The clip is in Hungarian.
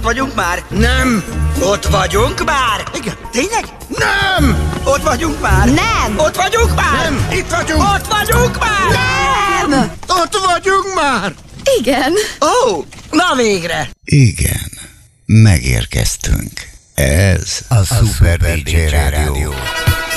vagyunk már? Nem! Ott vagyunk már? Igen. Tényleg? Nem! Ott vagyunk már? Nem! Ott vagyunk már? Nem! Itt vagyunk! Ott vagyunk már? Nem! Ott vagyunk már! Igen. Ó, na végre! Igen, megérkeztünk. Ez a Super DJ Rádió.